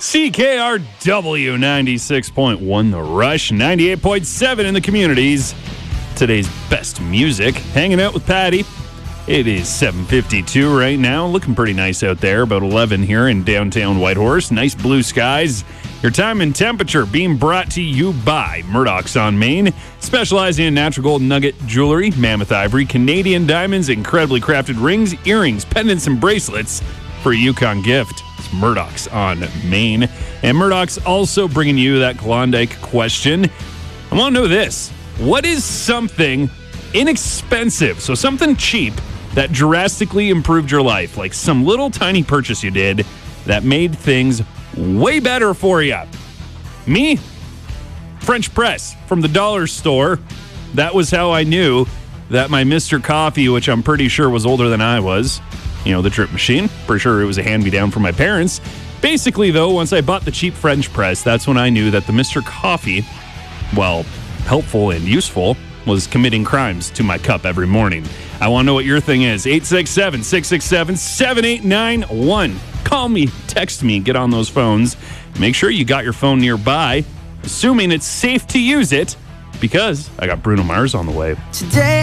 CKRW 96.1 The Rush, 98.7 in the communities. Today's best music. Hanging out with Patty. It is 7:52 right now. Looking pretty nice out there. About 11 here in downtown Whitehorse. Nice blue skies. Your time and temperature being brought to you by Murdoch's on Main. Specializing in natural gold nugget jewelry, mammoth ivory, Canadian diamonds, incredibly crafted rings, earrings, pendants, and bracelets for a Yukon gift. It's Murdoch's on Main. And Murdoch's also bringing you that Klondike question. I want to know this. What is something inexpensive, so something cheap, that drastically improved your life? Like some little tiny purchase you did that made things way better for you. Me? French press from the dollar store. That was how I knew that my Mr. Coffee, which I'm pretty sure was older than I was, the drip machine, pretty sure it was a hand-me-down from my parents. Basically, though, once I bought the cheap French press, that's when I knew that the Mr. Coffee, while helpful and useful, was committing crimes to my cup every morning. I want to know what your thing is. 867-667-7891. Call me, text me, get on those phones. Make sure you got your phone nearby, assuming it's safe to use it, because I got Bruno Mars on the way. Today